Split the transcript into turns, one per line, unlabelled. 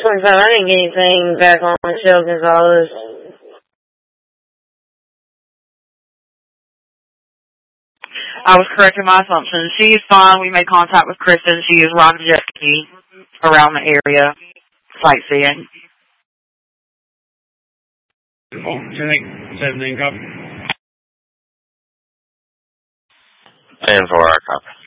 627, I didn't get anything back on Michelle Gonzalez.
I was correct in my assumption. She is fine. We made contact with Kristen. She is riding the jet ski around the area, sightseeing.
Oh, 10-8, 17, copy.
10-4, copy.